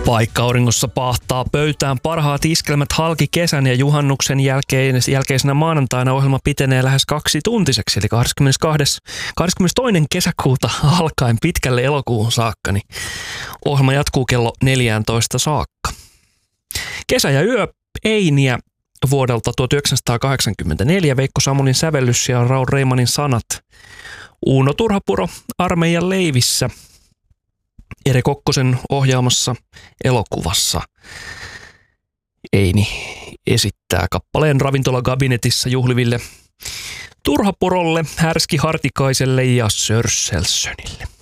Vaikka auringossa paahtaa pöytään parhaat iskelmät halki kesän ja juhannuksen jälkeisenä maanantaina ohjelma pitenee lähes 2 tuntiseksi, eli 22. kesäkuuta alkaen pitkälle elokuuhun saakka, niin ohjelma jatkuu kello 14 saakka. Kesä ja yö Einiä vuodelta 1984, Veikko Samulin sävellys ja Raul Reimanin sanat. Uuno Turhapuro Armeijan leivissä, Ere Kokkosen ohjaamassa elokuvassa. Eini esittää kappaleen ravintolakabinetissa juhliville Turhapurolle, Härski Hartikaiselle ja Sörsselsönille.